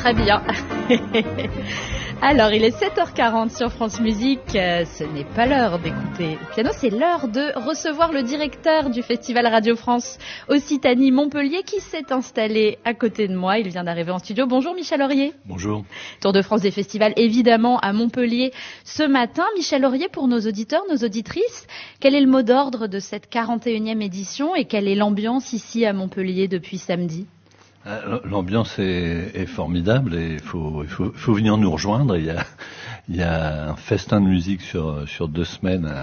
très bien. Alors, il est 7h40 sur France Musique. Ce n'est pas l'heure d'écouter le piano, c'est l'heure de recevoir le directeur du Festival Radio France Occitanie Montpellier qui s'est installé à côté de moi. Il vient d'arriver en studio. Bonjour Michel Aurier. Bonjour. Tour de France des festivals, évidemment, à Montpellier ce matin. Michel Aurier, pour nos auditeurs, nos auditrices, quel est le mot d'ordre de cette 41e édition et quelle est l'ambiance ici à Montpellier depuis samedi ? L'ambiance est formidable et il faut venir nous rejoindre. Il y a un festin de musique sur 2 semaines.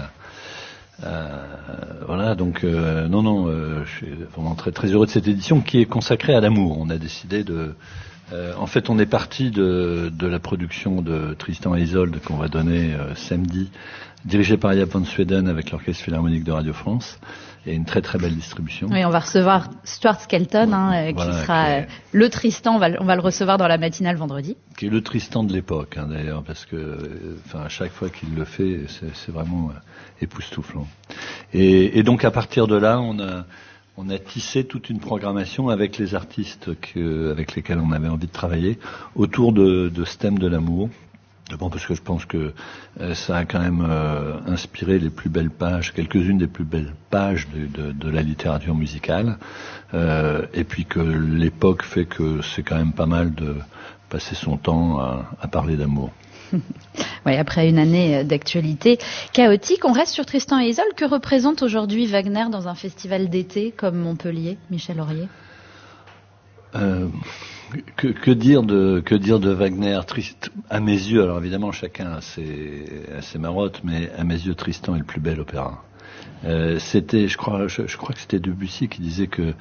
Voilà, donc je suis vraiment très très heureux de cette édition qui est consacrée à l'amour. On a décidé en fait, on est parti de la production de Tristan et Isolde qu'on va donner samedi, dirigée par Jaap van Sweden avec l'Orchestre Philharmonique de Radio France. Et une très très belle distribution. Oui, on va recevoir Stuart Skelton, qui sera le Tristan. On va le recevoir dans la matinale vendredi. Qui est le Tristan de l'époque, d'ailleurs, parce que, à chaque fois qu'il le fait, c'est vraiment époustouflant. Et donc à partir de là, on a tissé toute une programmation avec les artistes avec lesquels on avait envie de travailler autour de ce thème de l'amour. Bon, parce que je pense que ça a quand même inspiré les plus belles pages, quelques-unes des plus belles pages de la littérature musicale, et puis que l'époque fait que c'est quand même pas mal de passer son temps à parler d'amour. Oui, après une année d'actualité chaotique, on reste sur Tristan et Isolde. Que représente aujourd'hui Wagner dans un festival d'été comme Montpellier, Michel Aurier ? Que dire de Wagner? Triste, à mes yeux, alors évidemment chacun a ses marottes, mais à mes yeux Tristan est le plus bel opéra. C'était, je crois que c'était Debussy qui disait que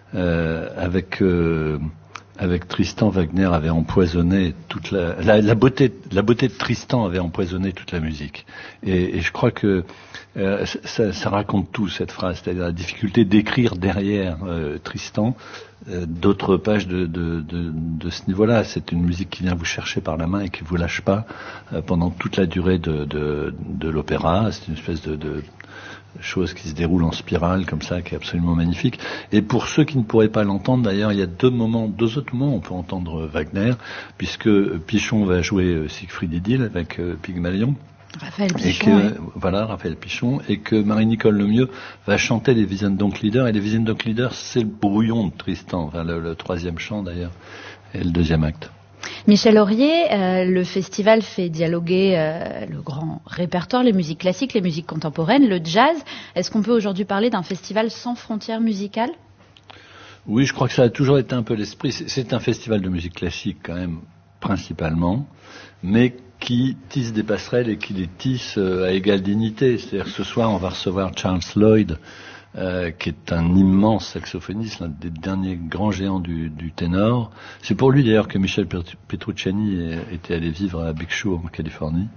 avec Tristan, Wagner avait empoisonné toute la beauté de Tristan avait empoisonné toute la musique. Et je crois que ça raconte tout, cette phrase, c'est-à-dire la difficulté d'écrire derrière Tristan d'autres pages de ce niveau-là. C'est une musique qui vient vous chercher par la main et qui vous lâche pas pendant toute la durée de l'opéra. C'est une espèce de chose qui se déroule en spirale comme ça, qui est absolument magnifique. Et pour ceux qui ne pourraient pas l'entendre, d'ailleurs, il y a deux autres moments où on peut entendre Wagner, puisque Pichon va jouer Siegfried Idyll avec Pygmalion. Raphaël Pichon. Raphaël Pichon, et que Marie-Nicole Lemieux va chanter les Wiesendank-Lieder, et les Wiesendank-Lieder, c'est le brouillon de Tristan, le 3e chant d'ailleurs, et le 2e acte. Michel Aurier, le festival fait dialoguer le grand répertoire, les musiques classiques, les musiques contemporaines, le jazz. Est-ce qu'on peut aujourd'hui parler d'un festival sans frontières musicales ? Oui, je crois que ça a toujours été un peu l'esprit. C'est un festival de musique classique quand même, principalement, mais qui tisse des passerelles et qui les tisse à égale dignité. C'est-à-dire que ce soir, on va recevoir Charles Lloyd, qui est un immense saxophoniste, l'un des derniers grands géants du ténor. C'est pour lui d'ailleurs que Michel Petrucciani était allé vivre à Big Sur en Californie.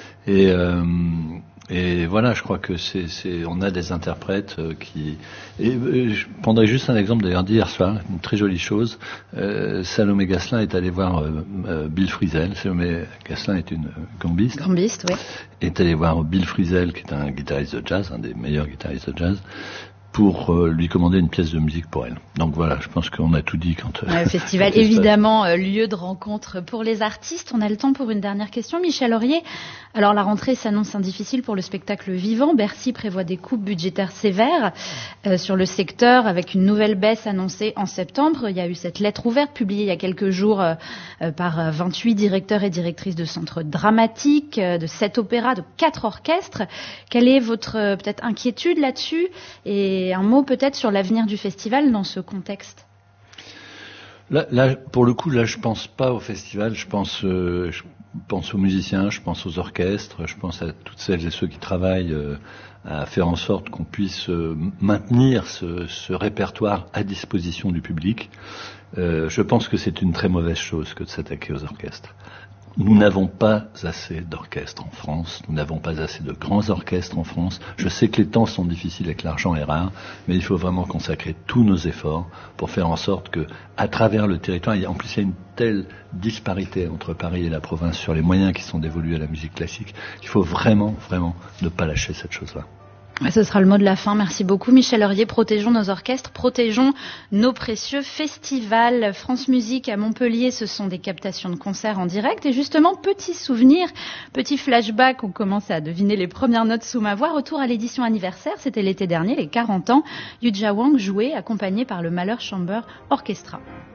Et voilà, je crois que on a des interprètes qui. Je prendrai juste un exemple d'ailleurs d'hier soir, une très jolie chose. Salomé Gasselin est allé voir Bill Frisell. Salomé Gasselin est une gambiste. Gambiste, oui. Est allé voir Bill Frisell, qui est un guitariste de jazz, un des meilleurs guitaristes de jazz, pour lui commander une pièce de musique pour elle. Donc voilà, je pense qu'on a tout dit quand... Le festival, évidemment, lieu de rencontre pour les artistes. On a le temps pour une dernière question. Michel Aurier, alors la rentrée s'annonce difficile pour le spectacle vivant. Bercy prévoit des coupes budgétaires sévères sur le secteur, avec une nouvelle baisse annoncée en septembre. Il y a eu cette lettre ouverte publiée il y a quelques jours par 28 directeurs et directrices de centres dramatiques, de 7 opéras, de 4 orchestres. Quelle est votre peut-être inquiétude là-dessus ? Et un mot peut-être sur l'avenir du festival dans ce contexte. Là, pour le coup, je pense pas au festival. Je pense aux musiciens, je pense aux orchestres, je pense à toutes celles et ceux qui travaillent à faire en sorte qu'on puisse maintenir ce répertoire à disposition du public. Je pense que c'est une très mauvaise chose que de s'attaquer aux orchestres. Nous n'avons pas assez d'orchestres en France, nous n'avons pas assez de grands orchestres en France. Je sais que les temps sont difficiles et que l'argent est rare, mais il faut vraiment consacrer tous nos efforts pour faire en sorte que, à travers le territoire, en plus il y a une telle disparité entre Paris et la province sur les moyens qui sont dévolus à la musique classique, qu'il faut vraiment, vraiment ne pas lâcher cette chose-là. Ce sera le mot de la fin. Merci beaucoup, Michel Horier. Protégeons nos orchestres, protégeons nos précieux festivals. France Musique à Montpellier, ce sont des captations de concerts en direct. Et justement, petit souvenir, petit flashback, on commence à deviner les premières notes sous ma voix. Retour à l'édition anniversaire, c'était l'été dernier, les 40 ans. Yuja Wang jouait, accompagné par le Mahler Chamber Orchestra.